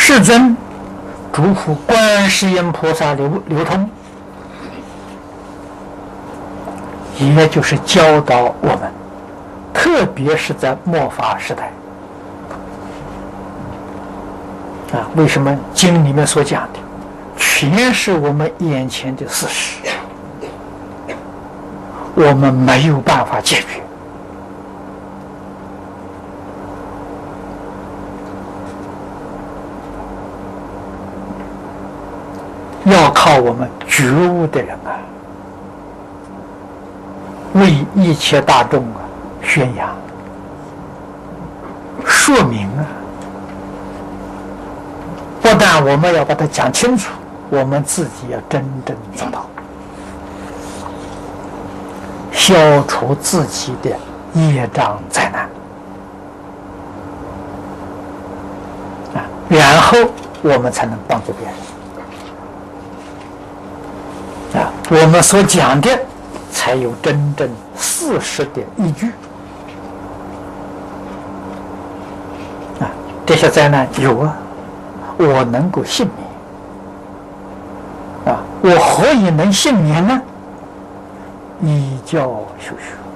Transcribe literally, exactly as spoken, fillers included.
世尊嘱咐观世音菩萨流流通，也就是教导我们，特别是在末法时代啊，为什么经里面所讲的全是我们眼前的事实，我们没有办法解决，要靠我们觉悟的人啊，为一切大众啊宣扬、说明啊。不但我们要把它讲清楚，我们自己要真正做到，消除自己的业障灾难啊，然后我们才能帮助别人啊。我们所讲的才有真正事实的依据啊。这些灾难有啊，我能够幸免啊，我何以能幸免呢？依教修学。